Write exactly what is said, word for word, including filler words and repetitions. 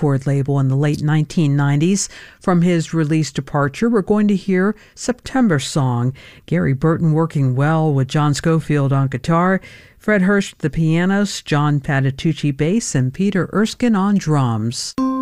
record label in the late nineteen nineties. From his release Departure, we're going to hear September Song. Gary Burton working well with John Scofield on guitar, Fred Hurst the pianos, John Patitucci bass, and Peter Erskine on drums.